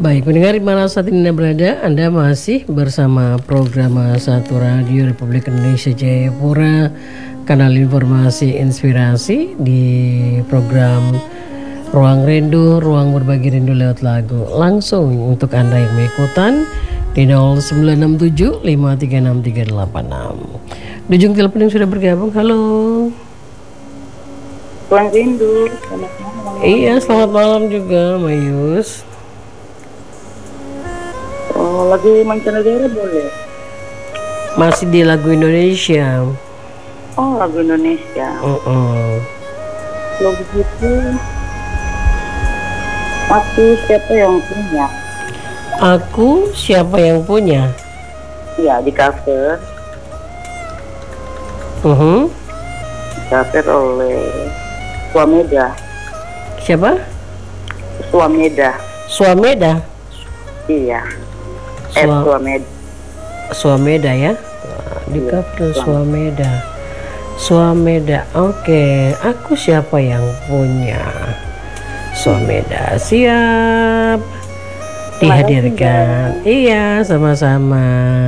Baik, pendengar di mana saat ini Anda berada, Anda masih bersama program Satu Radio Republik Indonesia Jayapura, kanal informasi inspirasi di program Ruang Rindu, Ruang Berbagi Rindu lewat lagu. Langsung untuk Anda yang mengikutan di 0967 5363386. Di ujung telepon yang sudah bergabung, halo. Ruang Rindu, selamat malam. Iya, selamat malam juga, Mayus. Oh, lagi mancanegara boleh? Masih di lagu Indonesia. Oh, lagu Indonesia. Kalau begitu, aku siapa yang punya? Aku siapa yang punya? Iya, di cover. Cover oleh Swameda. Siapa? Swameda. Swameda. Iya. Swameda. Swameda ya. Di cover Swameda. Swameda. Oke, aku siapa yang punya? Swameda siap dihadirkan. Iya, sama-sama.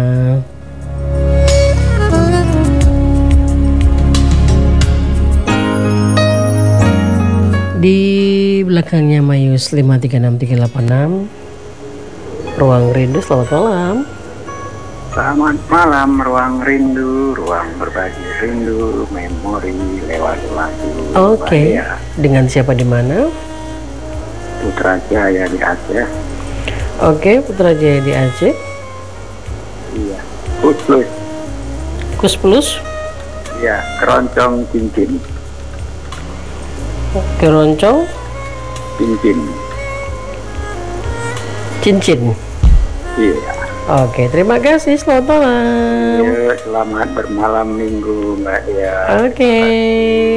Di belakangnya Mayus 5363386. Ruang Rindu, selamat malam. Selamat malam, Ruang Rindu, Ruang Berbagi Rindu, Memori lewat lagu. Oke. Dengan siapa di mana? Putra Jaya di Aceh. Oke, Putra Jaya di Aceh. Iya. Kus. Kus plus? Iya, keroncong cincin. Keroncong? Cincin. Iya. Oke, terima kasih. Selamat malam. Iya, selamat bermalam minggu, Mbak ya. Oke.